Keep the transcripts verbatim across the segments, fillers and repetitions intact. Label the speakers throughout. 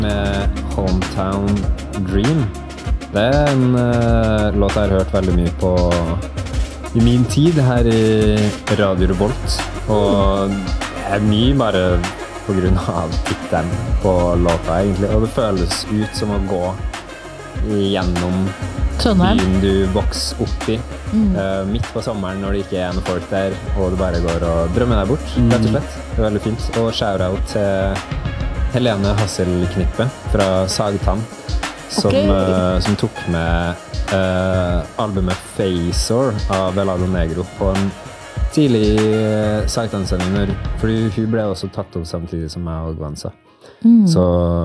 Speaker 1: med Hometown Dream. Det er en uh, låt jeg har hørt veldig mye på i min tid her i Radio Revolt. Og det er mye bare på grunn av tittelen på låta egentlig. Og det føles ut som å gå gjennom byen du vokser opp i. Mm. Uh, midt på sommeren når det ikke er noen folk der, og du bare går og drømmer deg bort, rett og slett. Det er veldig fint. Og shout-out til Helene Hasselknippe fra Sagtann, som, okay. uh, som tok med uh, albumet Phasor av Velado Negro på en tidlig uh, Sagtann-sending, fordi hun ble også tatt opp samtidig som meg og Gwanza. Mm. Så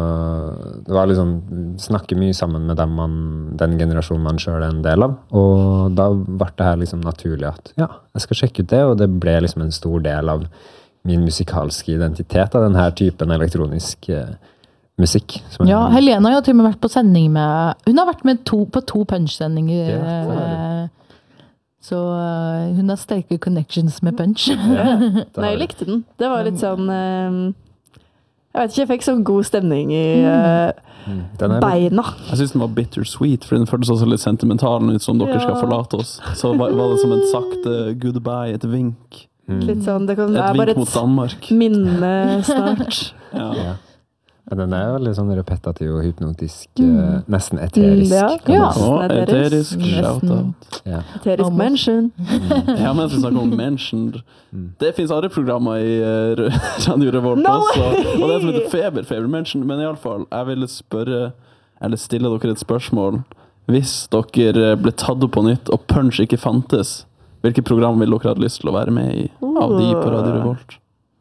Speaker 1: det var liksom snakke mye sammen med dem man, den generasjonen man selv er en del av, og da ble det her liksom naturlig at ja, jeg skal sjekke ut det, og det ble liksom en stor del av min musikalske identitet av denne typen elektronisk eh, musikk.
Speaker 2: Ja, Helena har jo til og med vært på sending med, hun har vært med to, på to punch-sendinger, ja, eh, så uh, hun har sterke connections med punch. Ja,
Speaker 3: nei, jeg likte den. Det var litt sånn uh, jeg vet ikke, jeg fikk sånn god stemning i uh, mm. beina.
Speaker 4: Jeg synes den var bittersweet, for den føltes også litt sentimental ut som dere ja. skal forlate oss. Så var, var det som en sakte goodbye, et vink.
Speaker 3: Mm. Litt sånn, det kan
Speaker 4: et
Speaker 3: være bare
Speaker 4: mot Danmark.
Speaker 3: minne snart.
Speaker 1: ja. ja. Den er veldig sånn repetativ og hypnotisk, mm. nesten eterisk.
Speaker 3: Ja,
Speaker 4: ja. Oh, eterisk, shout-out.
Speaker 3: Ja. Eterisk mention.
Speaker 4: Mm. Ja, mens vi snakker om mentioned. Mm. Det finnes andre programmer i uh, Radio Revolt no også, og det som heter Feber, Feber Mention, men i alle fall, jeg ville spørre, eller stille dere et spørsmål. Hvis dere ble tatt opp på nytt, og Punch ikke fantes, hvilke program vil dere ha lyst til å være med i av de på Radio Revolt?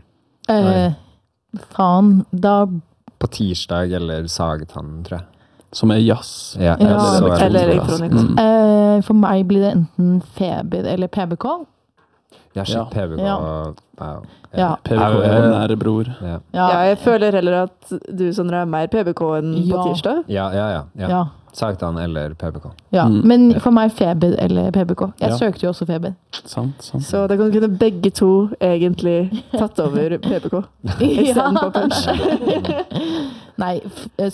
Speaker 2: Uh, faen, da
Speaker 1: på tirsdag eller Sagtann, tror jeg.
Speaker 4: Som er jazz.
Speaker 1: Ja,
Speaker 2: ja.
Speaker 3: Eller elektronikk.
Speaker 4: Mm.
Speaker 2: Uh, for meg blir det enten Feber eller P B K.
Speaker 1: Ja, shit,
Speaker 4: ja.
Speaker 1: P B K.
Speaker 2: Ja.
Speaker 1: Wow.
Speaker 2: Ja.
Speaker 4: P B K er vår nære bror.
Speaker 1: Ja.
Speaker 3: Ja. ja, jeg føler heller at du, Sondre, er mer P B K enn
Speaker 2: ja.
Speaker 3: på tirsdag.
Speaker 1: Ja, ja, ja. ja.
Speaker 2: ja.
Speaker 1: Sagtann eller P B K.
Speaker 2: Ja, mm. men for meg Feber eller P B K. Jeg ja. søkte jo også Feber.
Speaker 4: Sant, sant.
Speaker 3: Så da kan kunne begge to egentlig tatt over P B K. I stedet på Punch.
Speaker 2: Nei,